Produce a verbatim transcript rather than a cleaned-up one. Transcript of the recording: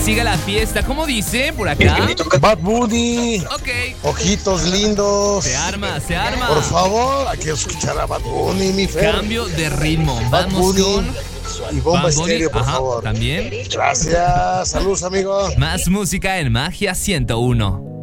siga la fiesta. ¿Cómo dice por acá? Bad Bunny. Ok. Ojitos lindos. Se arma, se arma. Por favor, hay que escuchar a Bad Bunny, mi Fer. Cambio de ritmo. Bad Vamos Bunny con y Bomba Bad Bunny. Estéreo, por Ajá, favor. también. Gracias. Saludos, amigo. Más música en Magia ciento uno.